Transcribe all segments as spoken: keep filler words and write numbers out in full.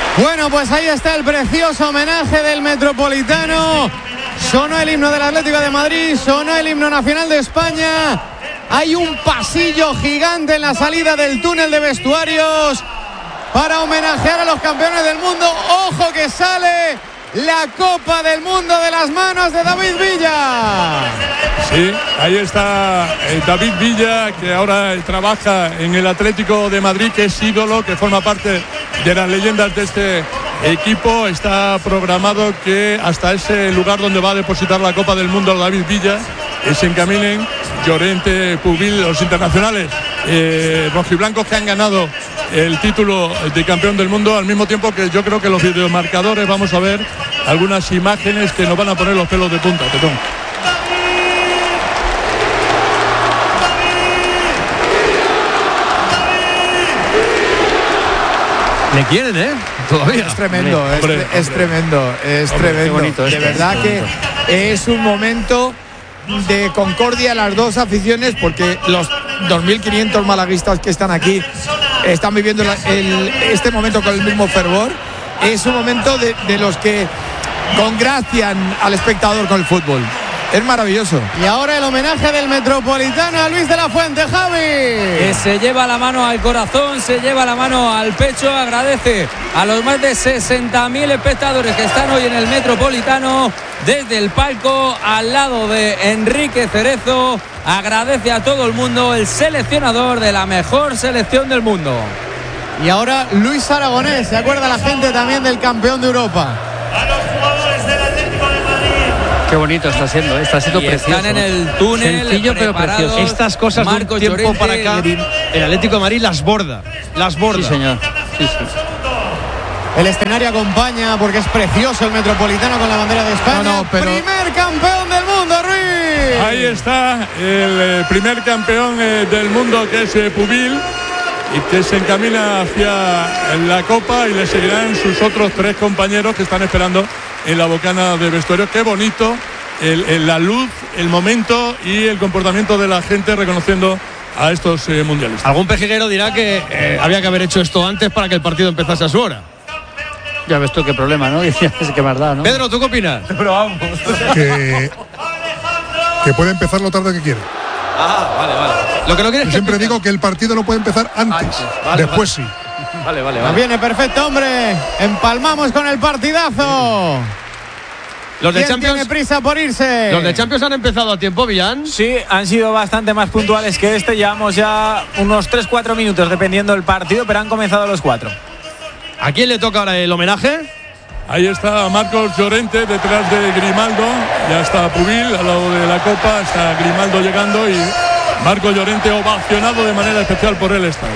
Bueno, pues ahí está el precioso homenaje del Metropolitano. Sonó el himno del Atlético de Madrid, sonó el himno nacional de España. Hay un pasillo gigante en la salida del túnel de vestuarios para homenajear a los campeones del mundo. ¡Ojo que sale la Copa del Mundo de las manos de David Villa! Sí, ahí está eh, David Villa, que ahora trabaja en el Atlético de Madrid, que es ídolo, que forma parte de las leyendas de este equipo. Está programado que hasta ese lugar donde va a depositar la Copa del Mundo David Villa eh, se encaminen Llorente, Pubil, los internacionales eh, rojiblancos que han ganado el título de campeón del mundo, al mismo tiempo que yo creo que los videomarcadores vamos a ver algunas imágenes que nos van a poner los pelos de punta. Tetón. Le quieren, ¿eh? Todavía. Es tremendo, Hombre, es, hombre, es hombre. tremendo, es Hombre, tremendo. qué bonito, de es verdad bonito. que es un momento de concordia en las dos aficiones, porque los dos mil quinientos malaguistas que están aquí están viviendo la- el- este momento con el mismo fervor. Es un momento de, de los que congracian al espectador con el fútbol. Es maravilloso. Y ahora el homenaje del Metropolitano a Luis de la Fuente, Javi. Que se lleva la mano al corazón, se lleva la mano al pecho, agradece a los más de sesenta mil espectadores que están hoy en el Metropolitano, desde el palco al lado de Enrique Cerezo, agradece a todo el mundo, el seleccionador de la mejor selección del mundo. Y ahora Luis Aragonés, ¿se acuerda la gente también del campeón de Europa? A los jugadores del Atlético de Madrid. Qué bonito está siendo, está siendo Y precioso. están en el túnel, sencillo pero preparados. precioso. Estas cosas de un Marcos tiempo Llorente, para acá, Grim- el Atlético de Madrid las borda. Las borda. Sí, señor. Sí, sí. El escenario acompaña porque es precioso el Metropolitano con la bandera de España. No, no, pero- Primer campeón del mundo, Ruiz. Ahí está el eh, primer campeón eh, del mundo, que es eh, Pubil, y que se encamina hacia la Copa, y le seguirán sus otros tres compañeros que están esperando en la bocana de vestuario. Qué bonito el, el- la luz, el momento y el comportamiento de la gente reconociendo a estos eh, mundialistas. Algún pejiguero dirá que eh, había que haber hecho esto antes para que el partido empezase a su hora. Ya ves tú qué problema, ¿no? Es que más da, ¿no? Pedro, ¿tú qué opinas? que, que puede empezar lo tarde que quiera. Ah, vale, vale. Lo que no quieres Yo es siempre que digo que el partido no puede empezar antes, Antes, vale, después sí. Vale, vale, Nos vale. viene perfecto, hombre. Empalmamos con el partidazo. los de ¿Quién Champions, tiene prisa por irse? los de Champions han empezado a tiempo, Villán. Sí, han sido bastante más puntuales que este. Llevamos ya unos tres cuatro minutos dependiendo del partido, pero han comenzado los cuatro. ¿A quién le toca ahora el homenaje? Ahí está Marcos Llorente detrás de Grimaldo, ya está Pubil al lado de la Copa, está Grimaldo llegando y Marcos Llorente ovacionado de manera especial por el estadio.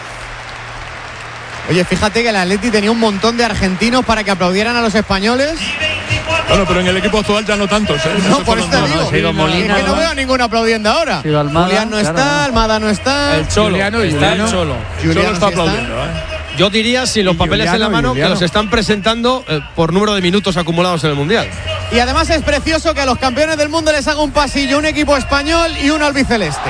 Oye, fíjate que el Atleti tenía un montón de argentinos para que aplaudieran a los españoles. Bueno, pero en el equipo actual ya no tantos, ¿eh? No, se por fueron eso te todos. digo. se ha ido Es Molina, que no ¿no? veo a ninguno aplaudiendo ahora. Se ha ido Almada, Julián no claro, está, ¿no? Almada no está. El Cholo, Juliano, está Juliano. el Cholo. Juliano Solo está sí está. aplaudiendo, ¿eh? Yo diría, sin los Y papeles en la Juliano, mano, Juliano. que los están presentando eh, por número de minutos acumulados en el Mundial. Y además es precioso que a los campeones del mundo les haga un pasillo un equipo español y uno albiceleste.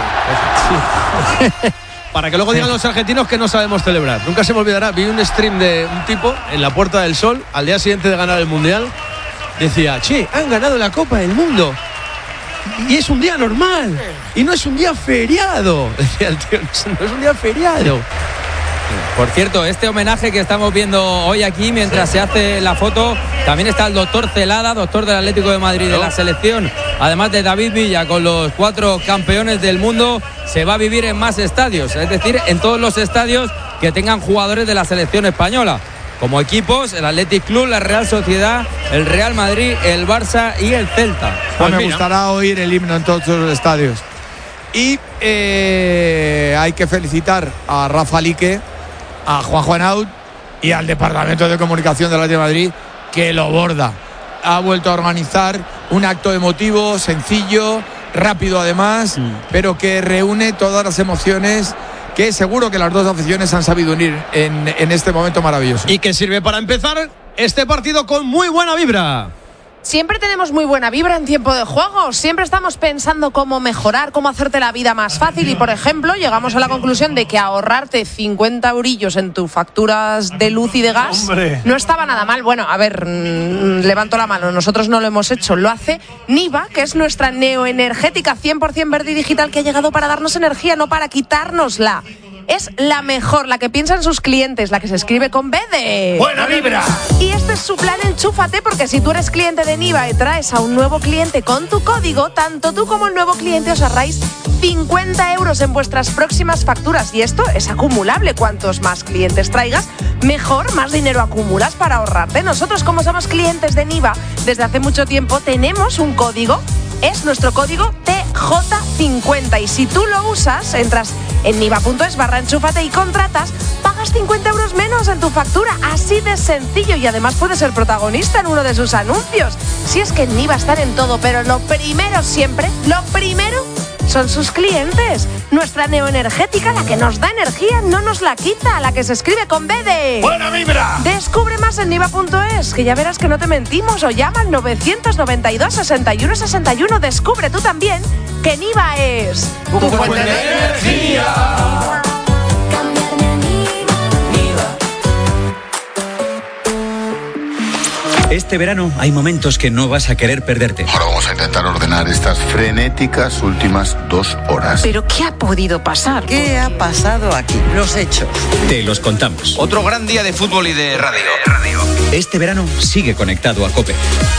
Para que luego digan los argentinos que no sabemos celebrar. Nunca se me olvidará, vi un stream de un tipo en la Puerta del Sol al día siguiente de ganar el Mundial. Decía, che, han ganado la Copa del Mundo y es un día normal y no es un día feriado. Decía el tío, no es un día feriado. Por cierto, este homenaje que estamos viendo hoy aquí mientras se hace la foto, también está el doctor Celada, doctor del Atlético de Madrid de la selección, además de David Villa con los cuatro campeones del mundo. Se va a vivir en más estadios, es decir, en todos los estadios que tengan jugadores de la selección española. Como equipos, el Athletic Club, la Real Sociedad, el Real Madrid, el Barça y el Celta. Pues me mira. gustará oír el himno en todos los estadios. Y eh, hay que felicitar a Rafa Lique, a Juanjo Enaut y al Departamento de Comunicación de la Atlético de Madrid, que lo borda. Ha vuelto a organizar un acto emotivo, sencillo, rápido además, Mm. pero que reúne todas las emociones que seguro que las dos aficiones han sabido unir en, en este momento maravilloso. Y que sirve para empezar este partido con muy buena vibra. Siempre tenemos muy buena vibra en tiempo de juego, siempre estamos pensando cómo mejorar, cómo hacerte la vida más fácil y, por ejemplo, llegamos a la conclusión de que ahorrarte cincuenta eurillos en tus facturas de luz y de gas ¡Hombre! No estaba nada mal. Bueno, a ver, mmm, levanto la mano, nosotros no lo hemos hecho, lo hace Niva, que es nuestra neoenergética cien por ciento verde y digital que ha llegado para darnos energía, no para quitárnosla. Es la mejor, la que piensa en sus clientes, la que se escribe con B de... ¡Buena vibra! Y este es su plan Enchúfate, porque si tú eres cliente de Niva y traes a un nuevo cliente con tu código, tanto tú como el nuevo cliente os ahorráis cincuenta euros en vuestras próximas facturas. Y esto es acumulable. Cuantos más clientes traigas, mejor, más dinero acumulas para ahorrarte. Nosotros, como somos clientes de Niva desde hace mucho tiempo, tenemos un código. Es nuestro código T J cincuenta y si tú lo usas, entras en niva.es barra enchúfate y contratas, pagas cincuenta euros menos en tu factura. Así de sencillo, y además puedes ser protagonista en uno de sus anuncios. Si es que en Niva están en todo, pero lo primero siempre, lo primero son sus clientes. Nuestra neoenergética, la que nos da energía, no nos la quita, la que se escribe con B de... ¡Buena vibra! Descubre más en niva.es, que ya verás que no te mentimos, o llama al novecientos noventa y dos, sesenta y uno sesenta y uno. Descubre tú también que Niva es tu fuente de energía. Este verano hay momentos que no vas a querer perderte. Ahora vamos a intentar ordenar estas frenéticas últimas dos horas. ¿Pero qué ha podido pasar? ¿Qué ha pasado aquí? Los hechos. Te los contamos. Otro gran día de fútbol y de radio. Este verano sigue conectado a COPE.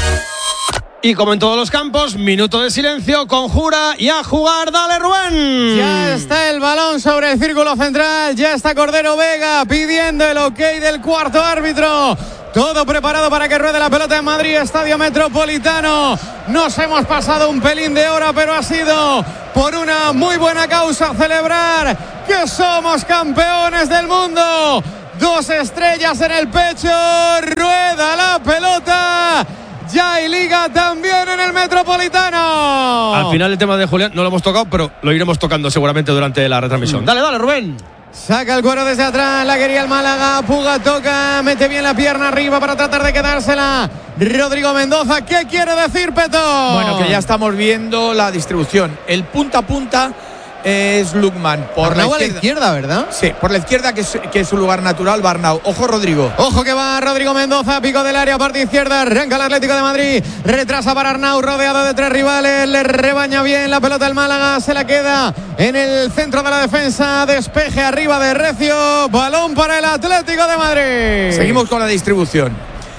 Y como en todos los campos, minuto de silencio, conjura y a jugar. ¡Dale, Rubén! Ya está el balón sobre el círculo central, ya está Cordero Vega pidiendo el ok del cuarto árbitro. Todo preparado para que ruede la pelota en Madrid, Estadio Metropolitano. Nos hemos pasado un pelín de hora, pero ha sido por una muy buena causa, celebrar que somos campeones del mundo. Dos estrellas en el pecho, rueda la pelota. Ya hay liga también en el Metropolitano. Al final el tema de Julián no lo hemos tocado, pero lo iremos tocando seguramente durante la retransmisión. Mm. Dale, dale, Rubén. Saca el cuero desde atrás, la quería el Málaga. Puga toca, mete bien la pierna arriba para tratar de quedársela. Rodrigo Mendoza, ¿qué quiere decir, Peto? Bueno, que ya estamos viendo la distribución. El punta a punta es Lukman. Por la izquierda. la izquierda, ¿verdad? Sí, por la izquierda, que es, que es su lugar natural, Barnau. Ojo, Rodrigo. Ojo que va Rodrigo Mendoza, pico del área, parte izquierda, arranca el Atlético de Madrid, retrasa para Arnau, rodeado de tres rivales, le rebaña bien la pelota el Málaga, se la queda en el centro de la defensa, despeje arriba de Recio, balón para el Atlético de Madrid. Seguimos con la distribución.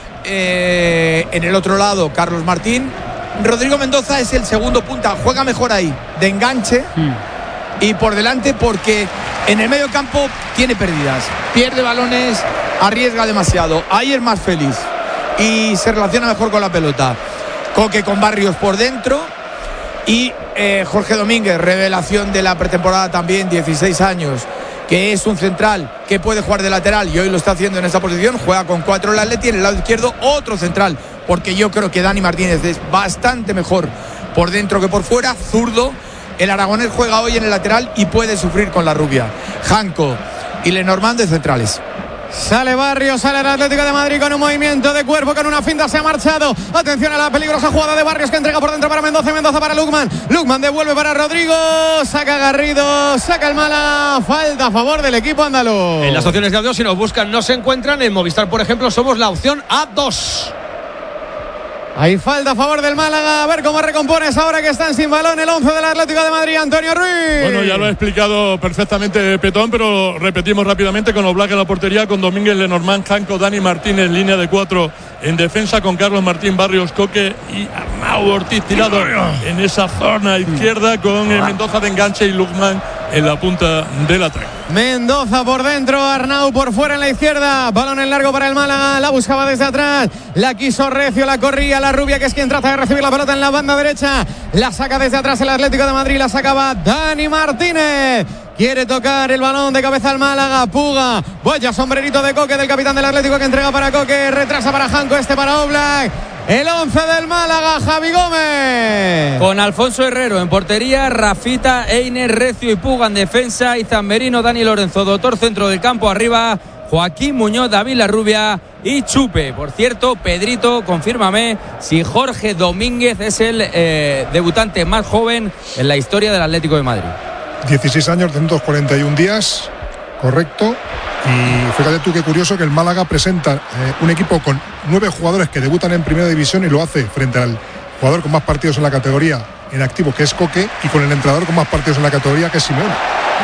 Eh, en el otro lado, Carlos Martín. Rodrigo Mendoza es el segundo punta, juega mejor ahí, de enganche. Hmm. Y por delante, porque en el medio campo tiene pérdidas, pierde balones, arriesga demasiado. Ahí es más feliz y se relaciona mejor con la pelota. Coque con Barrios por dentro y eh, Jorge Domínguez, revelación de la pretemporada también, dieciséis años, que es un central que puede jugar de lateral y hoy lo está haciendo en esta posición. Juega con cuatro el Atleti, en el lado izquierdo otro central, porque yo creo que Dani Martínez es bastante mejor por dentro que por fuera, zurdo. El aragonés juega hoy en el lateral y puede sufrir con la rubia. Janco y Lenormand de centrales. Sale Barrios, sale el Atlético de Madrid con un movimiento de cuerpo, con una finta, se ha marchado. Atención a la peligrosa jugada de Barrios, que entrega por dentro para Mendoza, Mendoza para Lukman. Lukman devuelve para Rodrigo, saca Garrido, saca el Málaga. Falta a favor del equipo andaluz. En las opciones de audio, si nos buscan, no se encuentran. En Movistar, por ejemplo, somos la opción A dos. Hay falta a favor del Málaga. A ver cómo recompones ahora que están sin balón el once del Atlético de Madrid, Antonio Ruiz. Bueno, ya lo ha explicado perfectamente Petón, pero repetimos rápidamente con Oblak en la portería, con Domínguez, Lenormand, Janco, Dani Martínez, línea de cuatro en defensa, con Carlos Martín, Barrios, Coque y Arnau Ortiz tirado en esa zona izquierda, con Mendoza de enganche y Lukman en la punta del ataque. Mendoza por dentro, Arnau por fuera en la izquierda, balón en largo para el Málaga, la buscaba desde atrás, la quiso Recio, la corría la rubia, que es quien trata de recibir la pelota en la banda derecha, la saca desde atrás el Atlético de Madrid, la sacaba Dani Martínez. Quiere tocar el balón de cabeza al Málaga, Puga, vaya sombrerito de Coque del capitán del Atlético, que entrega para Coque, retrasa para Janco, este para Oblak. El once del Málaga, Javi Gómez. Con Alfonso Herrero en portería, Rafita, Einer, Recio y Puga en defensa, y Zamberino, Dani Lorenzo, Doctor centro del campo, arriba Joaquín Muñoz, David Larrubia y Chupe. Por cierto, Pedrito, confírmame si Jorge Domínguez es el eh, debutante más joven en la historia del Atlético de Madrid. dieciséis años, doscientos cuarenta y un días, correcto. Y fíjate tú qué curioso que el Málaga presenta eh, un equipo con nueve jugadores que debutan en primera división y lo hace frente al jugador con más partidos en la categoría en activo, que es Coque, y con el entrenador con más partidos en la categoría, que es Simeone.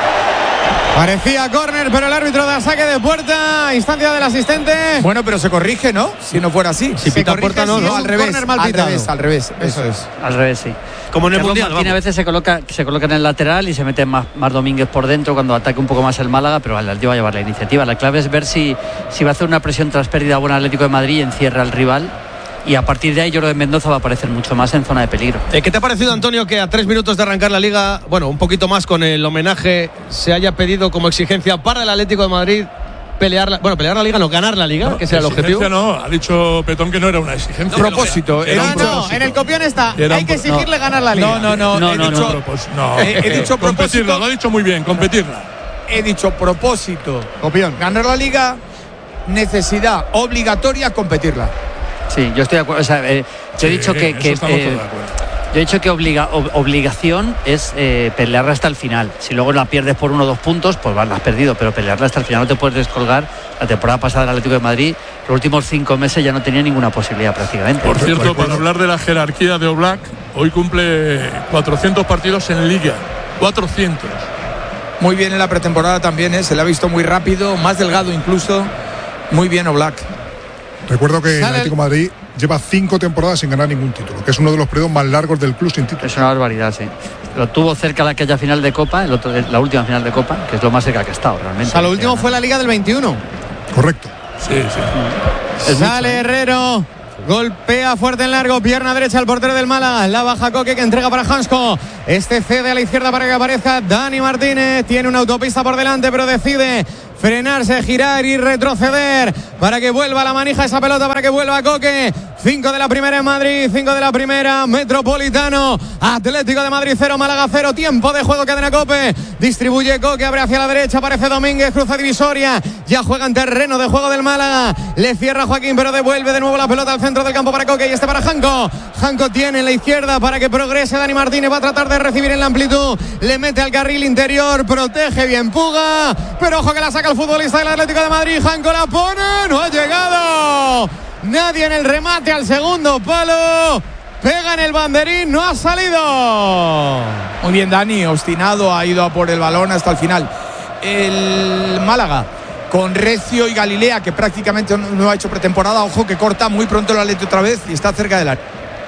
Parecía córner, pero el árbitro da saque de puerta, instancia del asistente. Bueno, pero se corrige, ¿no? Si no fuera así. Si pita puerta, no, si no, al revés, al revés, al revés. Eso es. Al revés, sí. Como en el Carlos Mundial, Martín a veces se coloca, se coloca en el lateral y se mete más, más Domínguez por dentro cuando ataque un poco más el Málaga, pero el Atlético va a llevar la iniciativa. La clave es ver si, si va a hacer una presión tras pérdida buena Atlético de Madrid y encierra al rival. Y a partir de ahí Jordan Mendoza va a aparecer mucho más en zona de peligro. ¿Qué te ha parecido, Antonio, que a tres minutos de arrancar la Liga, bueno, un poquito más con el homenaje, se haya pedido como exigencia para el Atlético de Madrid pelear la, bueno, pelear la Liga, no, ganar la Liga, no, que sea el objetivo? No, ha dicho Petón que no era una exigencia. Un propósito. Era un propósito. No, en el copión está, era hay que exigirle no. ganar la Liga. No, no, no. No, he no, dicho, no. no. He, he dicho competirla, lo ha dicho muy bien, competirla. He dicho propósito. Copión. Ganar la Liga, necesidad obligatoria, competirla. Sí, yo estoy de acuerdo. O sea, eh, yo he dicho que, que eh, yo he dicho que obliga, ob, obligación es eh, pelearla hasta el final. Si luego la pierdes por uno o dos puntos, pues la has perdido, pero pelearla hasta el final no te puedes descolgar. La temporada pasada del Atlético de Madrid, los últimos cinco meses ya no tenía ninguna posibilidad prácticamente. Por cierto, para hablar de la jerarquía de Oblak, hoy cumple cuatrocientos partidos en Liga. cuatrocientos. Muy bien en la pretemporada también, ¿eh? Se le ha visto muy rápido, más delgado incluso. Muy bien Oblak. Recuerdo que el Atlético de Madrid lleva cinco temporadas sin ganar ningún título, que es uno de los periodos más largos del club sin título. Es una barbaridad, sí. Lo tuvo cerca la aquella final de Copa, el otro, la última final de Copa, que es lo más cerca que ha estado realmente. O sea, lo último fue la Liga del veintiuno. Correcto. Sí, sí. Es Sale mucho, ¿eh? Herrero. Golpea fuerte en largo, pierna derecha al portero del Málaga. La baja Coque, que entrega para Hansko. Este cede a la izquierda para que aparezca Dani Martínez. Tiene una autopista por delante, pero decide frenarse, girar y retroceder para que vuelva la manija esa pelota, para que vuelva Coque. Cinco de la primera en Madrid, cinco de la primera Metropolitano. Atlético de Madrid cero, Málaga cero. Tiempo de juego, cadena Cope. Distribuye Coque, abre hacia la derecha, aparece Domínguez, cruza divisoria. Ya juega en terreno de juego del Málaga. Le cierra Joaquín, pero devuelve de nuevo la pelota al centro del campo para Coque y este para Janko. Janko tiene en la izquierda para que progrese Dani Martínez. Va a tratar de recibir en la amplitud. Le mete al carril interior, protege bien Puga. Pero ojo que la saca el futbolista del Atlético de Madrid. Janko la pone, no ha llegado nadie en el remate al segundo palo. Pega en el banderín, no ha salido. Muy bien Dani, obstinado, ha ido a por el balón hasta el final. El Málaga con Recio y Galilea, que prácticamente no ha hecho pretemporada. Ojo que corta muy pronto el Atlético otra vez y está cerca del área.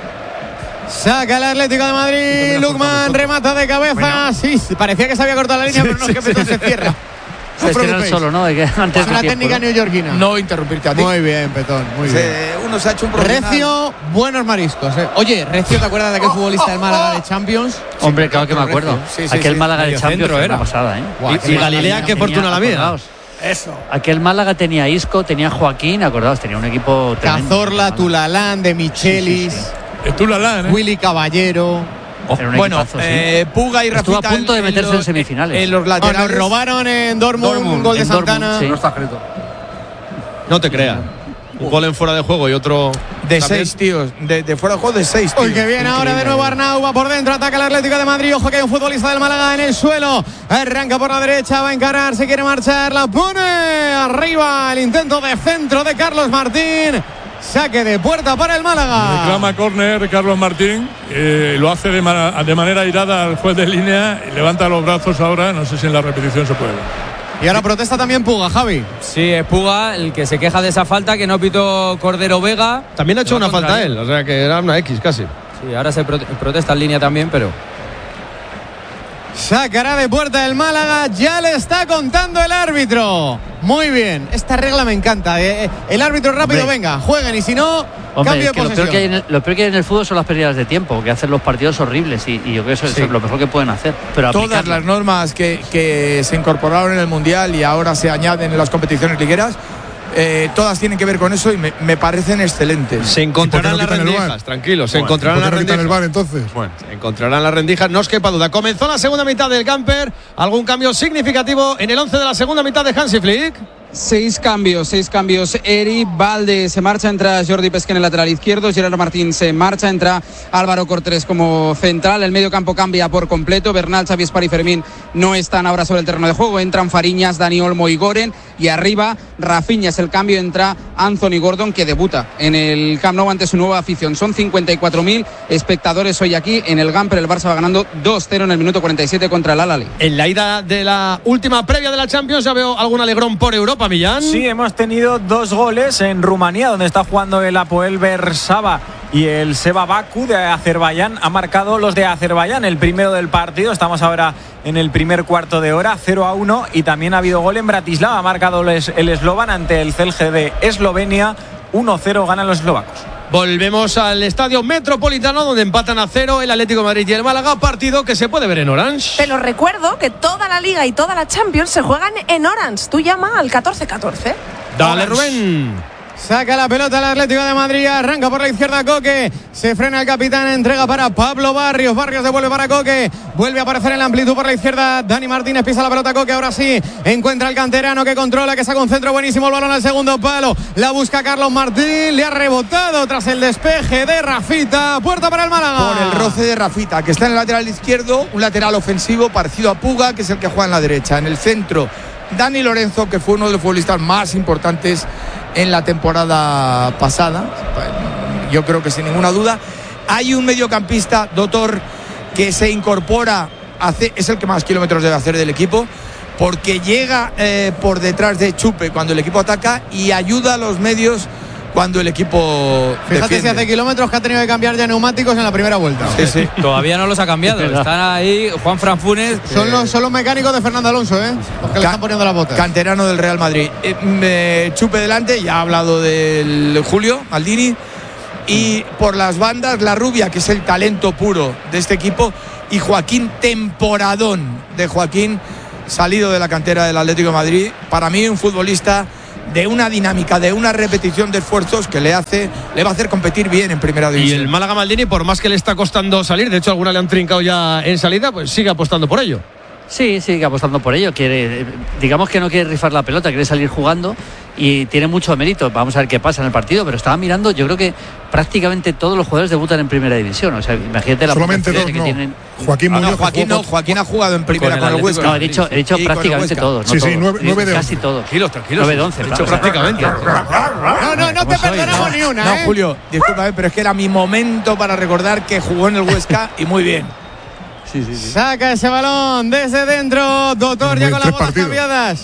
Saca el Atlético de Madrid. Lukman remata de cabeza. Bueno. Sí, parecía que se había cortado la línea, sí, pero no, sí, que Petón sí. se cierra. No se cierra solo, ¿no? De que antes es una de tiempo, técnica ¿no? neoyorquina. No interrumpirte a ti. Muy bien, Petón, muy sí, bien. Uno se ha hecho un profesional. Recio, buenos mariscos. ¿eh? Oye, Recio, ¿te acuerdas de aquel futbolista del Málaga de Champions? Hombre, claro que me acuerdo. Sí, sí, aquel sí, Málaga de Champions era una pasada, ¿eh? Guau, y, y Galilea, qué fortuna la mía. Eso. Aquel Málaga tenía Isco, tenía Joaquín, acordaos, tenía un equipo tremendo. Cazorla, Tulalán, de Michelis, sí, sí, sí. Tulalán, ¿eh? Willy Caballero. Oh, bueno, equipazo, eh, sí. Puga y Rafita estuvo a punto de meterse en, en semifinales. En los laterales. Bueno, robaron en Dortmund, Dortmund un gol de Santana. Dortmund, sí. No está escrito. No te creas. Un gol en fuera de juego y otro de también. seis, tíos. De, de fuera de juego de seis, tíos. Uy, que viene ahora de nuevo Arnau, va por dentro, ataca el Atlético de Madrid. Ojo que hay un futbolista del Málaga en el suelo. Arranca por la derecha, va a encarar, se quiere marchar, la pone arriba. El intento de centro de Carlos Martín. Saque de puerta para el Málaga. Reclama córner Carlos Martín. Eh, lo hace de, ma- de manera airada al juez de línea. Y levanta los brazos ahora. No sé si en la repetición se puede ver. Y ahora protesta también Puga, Javi. Sí, es Puga el que se queja de esa falta que no pitó Cordero Vega. También ha hecho una falta él, o sea que era una X casi. Sí, ahora se prote- protesta en línea también, pero... Sacará de puerta el Málaga, ya le está contando el árbitro. Muy bien, esta regla me encanta. El árbitro rápido, hombre, venga, jueguen y si no, hombre, cambio de que posesión. Lo peor que, hay en el, lo peor que hay en el fútbol son las pérdidas de tiempo, que hacen los partidos horribles y, y yo creo que eso, sí. eso es lo mejor que pueden hacer. Pero todas aplicarlo. las normas que, que se incorporaron en el Mundial y ahora se añaden en las competiciones ligueras, Eh, todas tienen que ver con eso y me, me parecen excelentes. Se encontrarán las rendijas, tranquilos, se bueno, encontrarán las rendijas. El bar, entonces? Bueno, se encontrarán las rendijas, no os quepa duda. Comenzó la segunda mitad del camper, algún cambio significativo en el once de la segunda mitad de Hansi Flick. Seis cambios, seis cambios. Eri Valde se marcha, entra Jordi Pesqué en el lateral izquierdo, Gerard Martín se marcha, entra Álvaro Cortés como central, el medio campo cambia por completo, Bernal, Xavi Espar y Fermín no están ahora sobre el terreno de juego, entran Fariñas, Dani Olmo y Goren, y arriba Rafinha es el cambio, entra Anthony Gordon, que debuta en el Camp Nou ante su nueva afición. Son cincuenta y cuatro mil espectadores hoy aquí en el Gamper, el Barça va ganando dos cero en el minuto cuarenta y siete contra el Al-Ahly. En la ida de la última previa de la Champions ya veo algún alegrón por Europa, Millán. Sí, hemos tenido dos goles en Rumanía, donde está jugando el Apoel Bersaba y el Seba Baku de Azerbaiyán. Ha marcado los de Azerbaiyán, el primero del partido. Estamos ahora en el primer cuarto de hora, cero a uno. Y también ha habido gol en Bratislava. Ha marcado el eslovan ante el Celje de Eslovenia. uno cero ganan los eslovacos. Volvemos al Estadio Metropolitano, donde empatan a cero el Atlético de Madrid y el Málaga, partido que se puede ver en Orange. Te lo recuerdo que toda la Liga y toda la Champions se juegan en Orange. Tú llama al catorce catorce. Dale, Rubén. Saca la pelota el Atlético de Madrid, arranca por la izquierda Coque, se frena el capitán, entrega para Pablo Barrios, Barrios devuelve para Coque, vuelve a aparecer en la amplitud por la izquierda, Dani Martínez pisa la pelota Coque, ahora sí, encuentra el canterano que controla, que saca un centro buenísimo, el balón al segundo palo, la busca Carlos Martín, le ha rebotado tras el despeje de Rafita, puerta para el Málaga. Por el roce de Rafita, que está en el lateral izquierdo, un lateral ofensivo parecido a Puga, que es el que juega en la derecha, en el centro Dani Lorenzo, que fue uno de los futbolistas más importantes en la temporada pasada, yo creo que sin ninguna duda. Hay un mediocampista, Dotor, que se incorpora, hace, es el que más kilómetros debe hacer del equipo, porque llega eh, por detrás de Chupe cuando el equipo ataca y ayuda a los medios cuando el equipo Fíjate defiende. si hace kilómetros que ha tenido que cambiar ya neumáticos en la primera vuelta. Sí, sí. Todavía no los ha cambiado. Están ahí Juan Fran Funes. Son los, son los mecánicos de Fernando Alonso, ¿eh? Porque le están poniendo la bota. Canterano del Real Madrid. Eh, me Chupe delante, ya ha hablado del Julio Maldini. Y por las bandas, la rubia, que es el talento puro de este equipo. Y Joaquín, temporadón de Joaquín, salido de la cantera del Atlético de Madrid. Para mí, un futbolista de una dinámica, de una repetición de esfuerzos que le hace, le va a hacer competir bien en primera división. Y el Málaga Maldini, por más que le está costando salir, de hecho alguna le han trincado ya en salida, pues sigue apostando por ello. Sí, sigue apostando por ello. Quiere, digamos que no quiere rifar la pelota, quiere salir jugando y tiene mucho mérito. Vamos a ver qué pasa en el partido, pero estaba mirando, yo creo que prácticamente todos los jugadores debutan en primera división. O sea, imagínate la solamente dos, que no. tienen. Joaquín Muñoz, ah, no, Joaquín, no, Joaquín ha jugado en primera con el, con el Huesca. No, he dicho, he dicho prácticamente todos. Sí, no sí, todos, nueve, nueve de casi once. todos. Tranquilos, tranquilos. nueve de once. He dicho prácticamente. No, no, no te perdonamos no? ni una, No, ¿eh? Julio, discúlpame, pero es que era mi momento para recordar que jugó en el Huesca y muy bien. Sí, sí, sí. Saca ese balón desde dentro, Doctor, ya con las bolas cambiadas.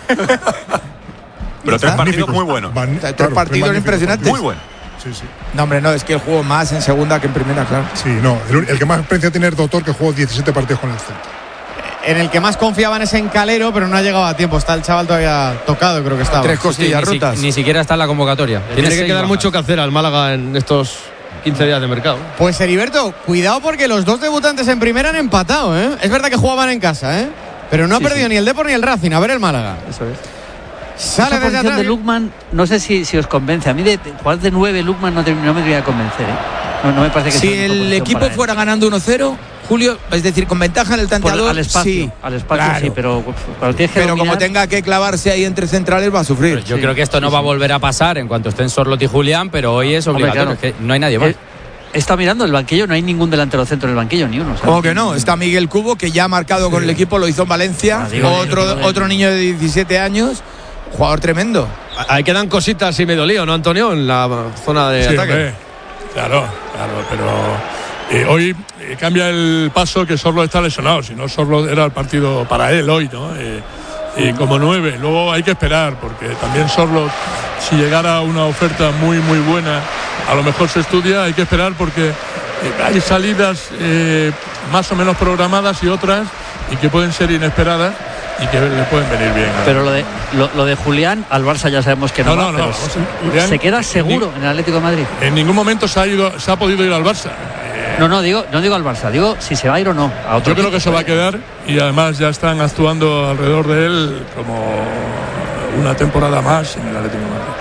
Pero tres partidos muy buenos. Van, Tres claro, partidos magnífico. impresionantes. Muy buenos. Sí, sí. No, hombre, no, es que él jugó más en segunda que en primera, claro. Sí, no. El, el que más experiencia tiene es Dotor, que jugó diecisiete partidos con el Celta. En el que más confiaban es en Calero, pero no ha llegado a tiempo. Está el chaval todavía tocado, creo que estaba. Tres costillas Sí, ni, rotas. si- ni siquiera está en la convocatoria. Tiene que seis quedar bajas. mucho que hacer al Málaga en estos quince días de mercado. Pues Heriberto, cuidado porque los dos debutantes en primera han empatado, ¿eh? Es verdad que jugaban en casa, ¿eh? Pero no ha Sí, perdido sí. ni el Depor ni el Racing. A ver el Málaga. Eso es. Sale Esa desde posición atrás. de Lukman, no sé si, si os convence. A mí de, de jugar de nueve Lukman no, te- no me debería convencer, ¿eh? No, no me parece que Si sea una el posición equipo para él. fuera ganando uno cero, Julio, es decir, con ventaja en el Por- tanteador, al espacio, sí. al espacio Claro. sí, pero uf, cuando tienes que Pero como dominar- tenga que clavarse ahí entre centrales va a sufrir. Yo Sí, creo que esto no sí, va a sí. volver a pasar en cuanto estén Sorlot y Julián, pero hoy es Hombre, obligatorio. claro. Es que no hay nadie más. Eh, Está mirando el banquillo, no hay ningún delantero centro en el banquillo, ni uno. ¿sabes? ¿Cómo que no? Está Miguel Cubo, que ya ha marcado con el equipo, lo hizo en Valencia. Ah, digo, otro, digo, digo. otro niño de diecisiete años, jugador tremendo. Ahí quedan cositas y medio lío, ¿no, Antonio? En la zona de Sí, ataque. hombre. Claro, claro, pero eh, hoy eh, cambia el paso que Sorlo está lesionado. Si no, Sorlo era el partido para él hoy, ¿no? Eh, y como nueve. Luego hay que esperar, porque también Sorlo, si llegara una oferta muy, muy buena, a lo mejor se estudia. Hay que esperar porque eh, hay salidas eh, más o menos programadas y otras y que pueden ser inesperadas y que le pueden venir bien. Pero lo de, lo, lo de Julián al Barça ya sabemos que no, No, va, no, no. pero O sea, se- Julián- se queda seguro en el Atlético de Madrid. En ningún momento se ha ido, se ha podido ir al Barça. No, no digo, no digo al Barça, digo si se va a ir o no. A otro Yo creo equipo. que se va a quedar y además ya están actuando alrededor de él como una temporada más en el Atlético de Madrid.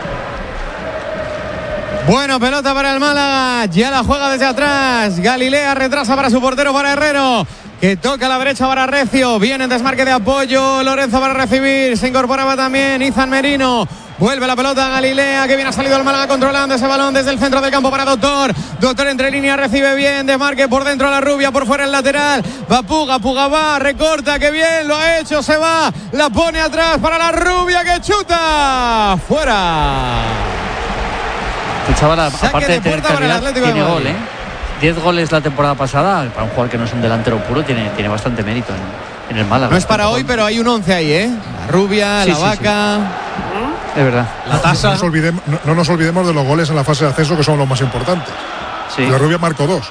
Bueno, pelota para el Málaga. Ya la juega desde atrás. Galilea retrasa para su portero, para Herrero. que toca a la derecha para Recio. Viene en desmarque de apoyo. Lorenzo para recibir. Se incorporaba también Izan Merino. Vuelve la pelota a Galilea, que bien ha salido el Málaga controlando ese balón desde el centro del campo para Doctor. Doctor entre líneas, recibe bien, desmarque por dentro a la Rubia, por fuera el lateral. Va Puga, Puga va, recorta, que bien lo ha hecho, se va, la pone atrás para la Rubia, que chuta. Fuera. El chaval, aparte de, de tener calidad, tiene gol, ¿eh? diez goles la temporada pasada, para un jugador que no es un delantero puro, tiene, tiene bastante mérito en, en el Málaga. No es para hoy, pero hay un once ahí, ¿eh? La Rubia, sí, la sí, Vaca... Sí. Es verdad. La tasa. No nos, olvidemos, no, no nos olvidemos de los goles en la fase de ascenso, que son los más importantes. Sí. La Rubia marcó dos.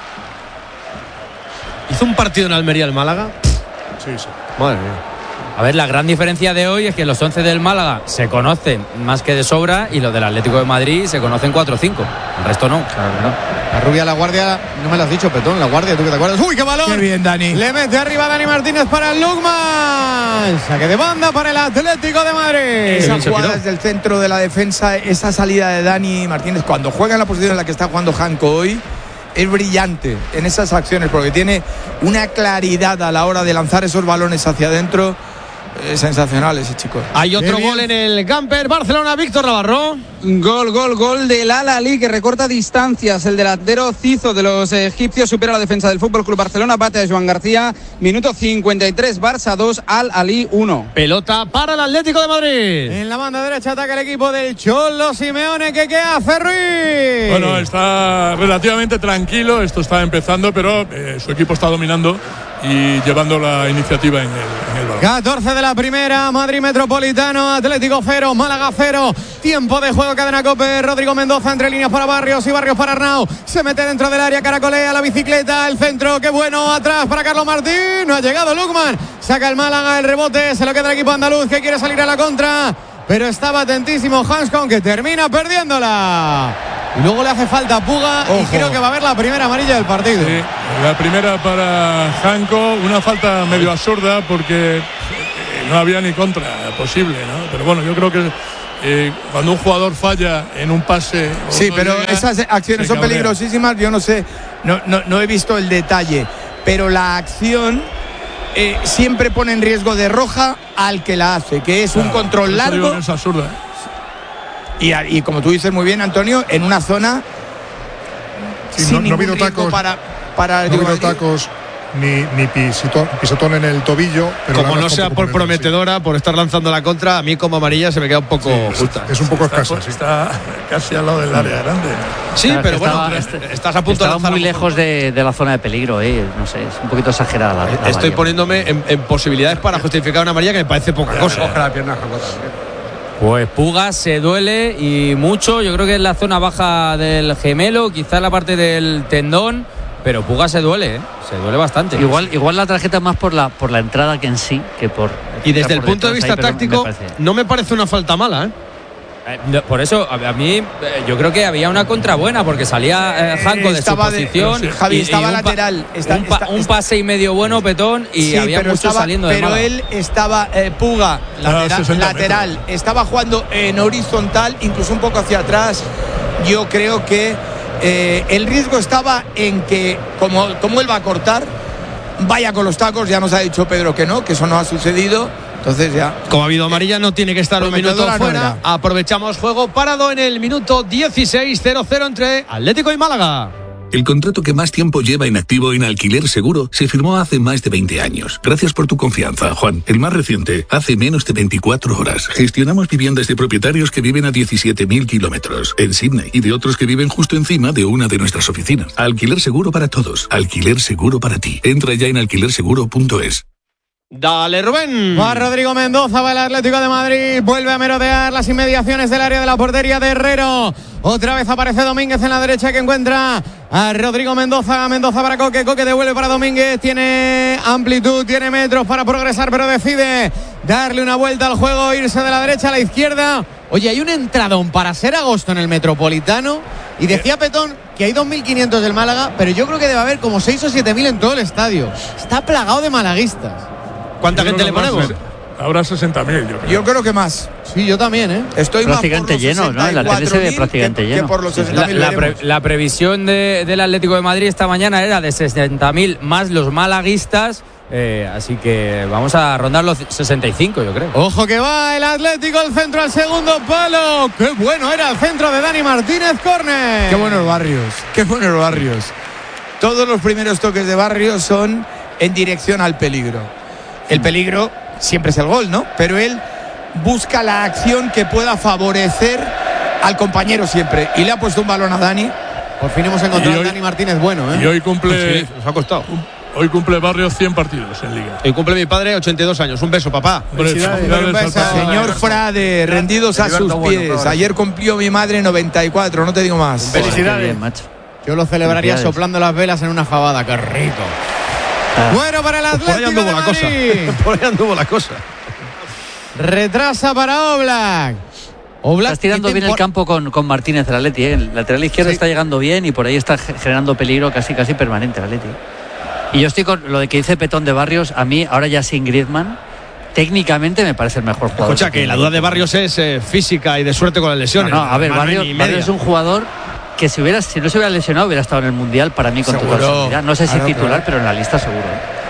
¿Hizo un partido en Almería el Málaga? Sí, sí. Madre mía. A ver, la gran diferencia de hoy es que los once del Málaga se conocen más que de sobra y los del Atlético de Madrid se conocen cuatro o cinco. El resto no. Claro, no. La Rubia, la Guardia, no me lo has dicho, Petón, la Guardia, ¿tú qué te acuerdas? ¡Uy, qué balón! ¡Qué bien, Dani! Le mete arriba Dani Martínez para el Lukman. Saque de banda para el Atlético de Madrid. Esa jugada desde el centro de la defensa, esa salida de Dani Martínez, cuando juega en la posición en la que está jugando Janko hoy, es brillante en esas acciones, porque tiene una claridad a la hora de lanzar esos balones hacia adentro. Eh, sensacional ese chico. Hay otro gol en el camper Barcelona, Víctor Navarro. Gol, gol, gol del Al-Ahly, que recorta distancias. El delantero Cizo de los egipcios supera la defensa del Fútbol Club Barcelona, bate a Joan García. Minuto cincuenta y tres, Barça dos, Al-Ahly uno. Pelota para el Atlético de Madrid. En la banda derecha ataca el equipo del Cholo Simeone. ¿Qué, qué hace Ruiz? Bueno, está relativamente tranquilo. Esto está empezando, pero eh, su equipo está dominando y llevando la iniciativa en el, en el balón. catorce de la primera, Madrid Metropolitano, Atlético cero, Málaga cero. Tiempo de juego, cadena COPE. Rodrigo Mendoza entre líneas para Barrios y Barrios para Arnau. Se mete dentro del área, caracolea la bicicleta, el centro, qué bueno, atrás para Carlos Martín. No ha llegado Lukman. Saca el Málaga, el rebote, se lo queda el equipo andaluz, que quiere salir a la contra, pero estaba atentísimo Hanskon, que termina perdiéndola. Y luego le hace falta Puga. Ojo. Y creo que va a haber la primera amarilla del partido. Sí, la primera para Janko, una falta medio absurda porque no había ni contra posible, ¿no? Pero bueno, yo creo que eh, cuando un jugador falla en un pase... Sí, pero llega, esas acciones son peligrosísimas. Yo no sé, no, no, no he visto el detalle, pero la acción eh, siempre pone en riesgo de roja al que la hace, que es claro, un control largo. Digo, es absurda. Y, y como tú dices muy bien, Antonio, en una zona sí, sin no, no ha habido tacos, para, para no ha habido tacos ni, ni pisotón, pisotón en el tobillo, pero como no sea por prometedora, sí, por estar lanzando la contra, a mí como amarilla se me queda un poco sí, justa. Es un poco escasa. Está, sí. está casi al lado del área grande. Sí, claro, pero bueno, estaba, estás a punto de lanzar muy lejos un... de, de la zona de peligro, eh. No sé, es un poquito exagerada la, la Estoy amarilla. poniéndome en, en posibilidades para justificar una amarilla que me parece poca ya, cosa. Coge la pierna, Jacota. Pues Puga se duele y mucho. Yo creo que es la zona baja del gemelo, quizás la parte del tendón, pero Puga se duele, ¿eh? Se duele bastante. Igual, igual la tarjeta más por la por la entrada que en sí, que por. Y desde el punto de vista ahí, táctico, me parece... no me parece una falta mala, ¿eh? Por eso, a mí, yo creo que había una contra buena, porque salía eh, Janko de su posición. De, Javi, y, estaba y un lateral. Pa, está, un, pa, está, un pase y medio bueno, Petón, y sí, había muchos estaba, saliendo de Pero Málaga. él estaba, eh, Puga, lateral, ah, lateral estaba jugando en horizontal, incluso un poco hacia atrás. Yo creo que eh, el riesgo estaba en que, como, como él va a cortar, vaya con los tacos. Ya nos ha dicho Pedro que no, que eso no ha sucedido. Entonces ya. Como ha habido amarilla, no tiene que estar un minuto fuera. No aprovechamos juego parado en el minuto dieciséis, cero cero entre Atlético y Málaga. El contrato que más tiempo lleva en activo en Alquiler Seguro se firmó hace más de veinte años. Gracias por tu confianza, Juan. El más reciente, hace menos de veinticuatro horas. Gestionamos viviendas de propietarios que viven a diecisiete mil kilómetros en Sydney y de otros que viven justo encima de una de nuestras oficinas. Alquiler Seguro para todos. Alquiler Seguro para ti. Entra ya en alquiler seguro punto es. Dale, Rubén. Va Rodrigo Mendoza, va el Atlético de Madrid. Vuelve a merodear las inmediaciones del área de la portería de Herrero. Otra vez aparece Domínguez en la derecha, que encuentra a Rodrigo Mendoza. Mendoza para Coque. Coque devuelve para Domínguez. Tiene amplitud, tiene metros para progresar, pero decide darle una vuelta al juego, irse de la derecha a la izquierda. Oye, hay un entradón para ser agosto en el Metropolitano. Y decía Petón que hay dos mil quinientos del Málaga, pero yo creo que debe haber como seis o siete mil en todo el estadio. Está plagado de malaguistas. ¿Cuánta gente le ponemos? Habrá sesenta mil, yo creo. Yo creo que más. Sí, yo también, ¿eh? Estoy prácticamente más por los lleno, ¿no? En la tele se ve prácticamente que, lleno. que por los La, sesenta mil. la, pre, la previsión de, del Atlético de Madrid esta mañana era de sesenta mil más los malaguistas. Eh, así que vamos a rondar los sesenta y cinco, yo creo. Ojo que va el Atlético, el centro al segundo palo. Qué bueno era el centro de Dani Martínez, córner. Qué buenos Barrios, qué buenos Barrios. Todos los primeros toques de Barrios son en dirección al peligro. El peligro siempre es el gol, ¿no? Pero él busca la acción que pueda favorecer al compañero siempre. Y le ha puesto un balón a Dani. Por fin hemos encontrado hoy, a Dani Martínez bueno, ¿eh? Y hoy cumple... Sí, nos ha costado. Hoy cumple Barrios cien partidos en Liga. Hoy cumple mi padre ochenta y dos años. Un beso, papá. Felicidades. Felicidades Señor Frade, rendidos a sus pies. Ayer cumplió mi madre noventa y cuatro, no te digo más. Felicidades, macho. Yo lo celebraría soplando las velas en una fabada. Qué rico. Ah. Bueno para el Atlético pues por ahí anduvo de la Madrid. cosa. Por ahí anduvo la cosa. Retrasa para Oblak. Oblak está tirando bien el campo con, con Martínez el Atleti, ¿eh? El lateral izquierdo sí. Está llegando bien y por ahí está generando peligro casi casi permanente el Atleti. Y yo estoy con lo de que dice Petón de Barrios. A mí, ahora ya sin Griezmann, técnicamente me parece el mejor jugador. Escucha, que la duda de Barrios es eh, física y de suerte con las lesiones. No, no a ver, Barrios, Barrios es un jugador que si, hubiera, si no se hubiera lesionado hubiera estado en el Mundial para mí con total seguridad. No sé si claro, titular, claro. Pero en la lista seguro.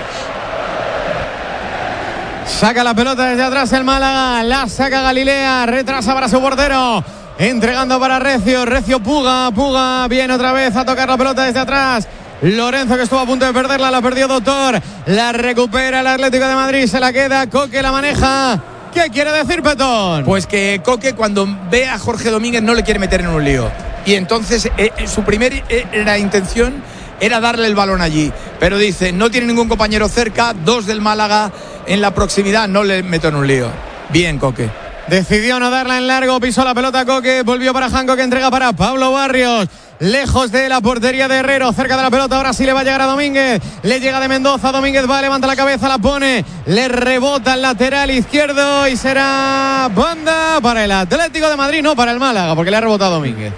Saca la pelota desde atrás el Málaga, la saca Galilea, retrasa para su portero. Entregando para Recio, Recio Puga, Puga viene otra vez a tocar la pelota desde atrás. Lorenzo, que estuvo a punto de perderla, la perdió Doctor, la recupera el Atlético de Madrid, se la queda, Coque la maneja. ¿Qué quiere decir Petón? Pues que Coque cuando ve a Jorge Domínguez no le quiere meter en un lío. Y entonces eh, su primera eh, intención era darle el balón allí. Pero dice, no tiene ningún compañero cerca, dos del Málaga en la proximidad, no le meto en un lío. Bien, Coque. Decidió no darla en largo, pisó la pelota Coque, volvió para Janco, que entrega para Pablo Barrios. Lejos de la portería de Herrero, cerca de la pelota, ahora sí le va a llegar a Domínguez, le llega de Mendoza, Domínguez va, levanta la cabeza, la pone, le rebota el lateral izquierdo y será banda para el Atlético de Madrid, no para el Málaga, porque le ha rebotado Domínguez.